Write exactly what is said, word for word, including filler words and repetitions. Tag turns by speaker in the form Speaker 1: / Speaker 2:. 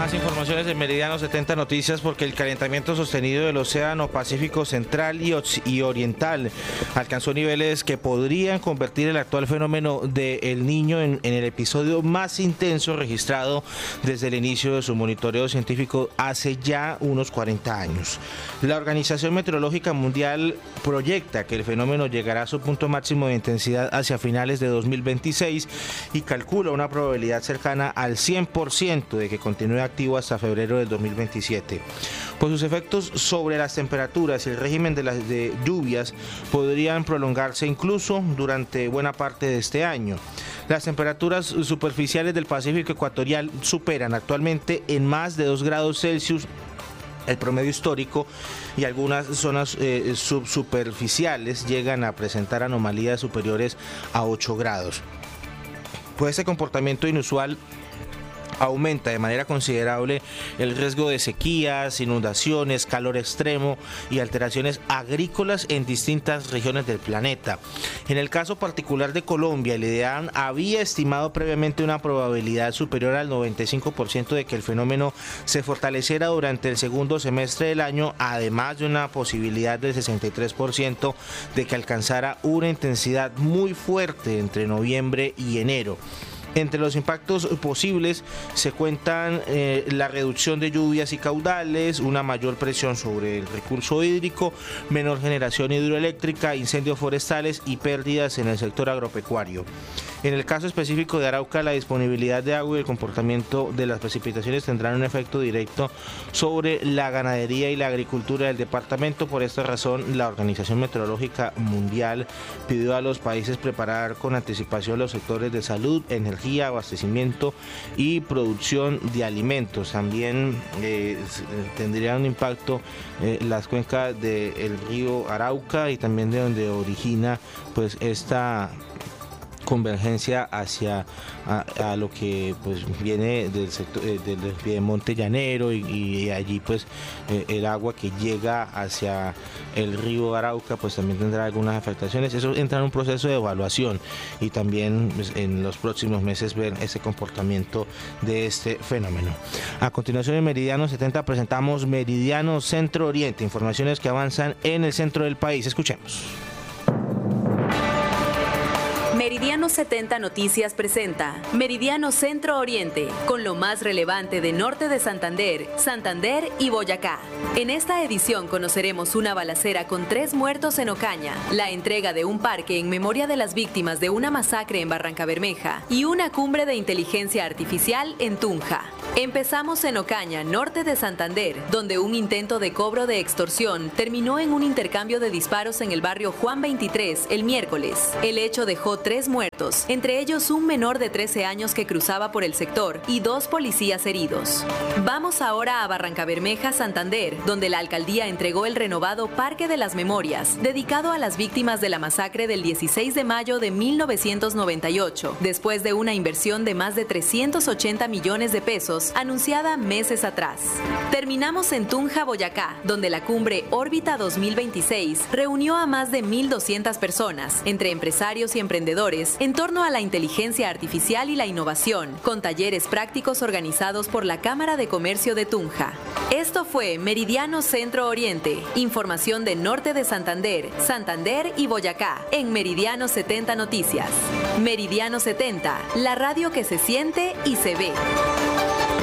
Speaker 1: Más informaciones de Meridiano setenta Noticias, porque el calentamiento sostenido del Océano Pacífico Central y, y Oriental alcanzó niveles que podrían convertir el actual fenómeno de El Niño en, en el episodio más intenso registrado desde el inicio de su monitoreo científico hace ya unos cuarenta años. La Organización Meteorológica Mundial proyecta que el fenómeno llegará a su punto máximo de intensidad hacia finales de dos mil veintiséis y calcula una probabilidad cercana al cien por ciento de que continúe activo hasta febrero del dos mil veintisiete. Pues sus efectos sobre las temperaturas y el régimen de las de lluvias podrían prolongarse incluso durante buena parte de este año. Las temperaturas superficiales del Pacífico ecuatorial superan actualmente en más de dos grados Celsius el promedio histórico, y algunas zonas eh, subsuperficiales llegan a presentar anomalías superiores a ocho grados. Pues este comportamiento inusual aumenta de manera considerable el riesgo de sequías, inundaciones, calor extremo y alteraciones agrícolas en distintas regiones del planeta. En el caso particular de Colombia, el IDEAM había estimado previamente una probabilidad superior al noventa y cinco por ciento de que el fenómeno se fortaleciera durante el segundo semestre del año, además de una posibilidad del sesenta y tres por ciento de que alcanzara una intensidad muy fuerte entre noviembre y enero. Entre los impactos posibles se cuentan eh, la reducción de lluvias y caudales, una mayor presión sobre el recurso hídrico, menor generación hidroeléctrica, incendios forestales y pérdidas en el sector agropecuario. En el caso específico de Arauca, la disponibilidad de agua y el comportamiento de las precipitaciones tendrán un efecto directo sobre la ganadería y la agricultura del departamento. Por esta razón, la Organización Meteorológica Mundial pidió a los países preparar con anticipación los sectores de salud, energía, abastecimiento y producción de alimentos. También eh, tendría un impacto eh, las cuencas del río Arauca y también de donde origina pues esta convergencia hacia a, a lo que pues viene del sector eh, del Piedemonte llanero y, y allí pues eh, el agua que llega hacia el río Arauca pues también tendrá algunas afectaciones. Eso entra en un proceso de evaluación y también pues, en los próximos meses ver ese comportamiento de este fenómeno. A continuación en Meridiano setenta presentamos Meridiano Centro Oriente, informaciones que avanzan en el centro del país. Escuchemos.
Speaker 2: Meridiano setenta Noticias presenta Meridiano Centro Oriente, con lo más relevante de Norte de Santander, Santander y Boyacá. En esta edición conoceremos una balacera con tres muertos en Ocaña, la entrega de un parque en memoria de las víctimas de una masacre en Barrancabermeja y una cumbre de inteligencia artificial en Tunja. Empezamos en Ocaña, norte de Santander, donde un intento de cobro de extorsión terminó en un intercambio de disparos en el barrio Juan veintitrés el miércoles. El hecho dejó tres muertos, entre ellos un menor de trece años que cruzaba por el sector y dos policías heridos. Vamos ahora a Barrancabermeja, Santander, donde la alcaldía entregó el renovado Parque de las Memorias, dedicado a las víctimas de la masacre del dieciséis de mayo de mil novecientos noventa y ocho, después de una inversión de más de trescientos ochenta millones de pesos anunciada meses atrás. Terminamos en Tunja, Boyacá, donde la cumbre Órbita dos mil veintiséis reunió a más de mil doscientas personas, entre empresarios y emprendedores, en torno a la inteligencia artificial y la innovación, con talleres prácticos organizados por la Cámara de Comercio de Tunja. Esto fue Meridiano Centro Oriente, información de Norte de Santander, Santander y Boyacá, en Meridiano setenta Noticias. Meridiano setenta, la radio que se siente y se ve.